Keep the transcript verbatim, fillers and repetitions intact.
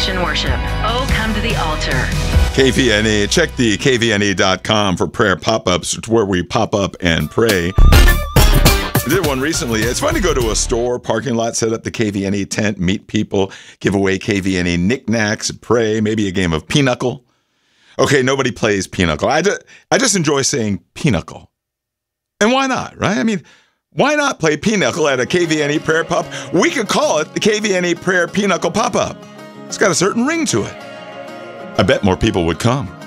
Restoration Worship. Oh, come to the altar. K V N E. Check the K V N E dot com for prayer pop-ups. It's where we pop up and pray. I did one recently. It's fun to go to a store, parking lot, set up the K V N E tent, meet people, give away K V N E knickknacks, pray, maybe a game of pinochle. Okay, nobody plays pinochle. I just, I just enjoy saying pinochle. And why not, right? I mean, why not play pinochle at a K V N E prayer pop? We could call it the K V N E prayer pinochle pop-up. It's got a certain ring to it. I bet more people would come.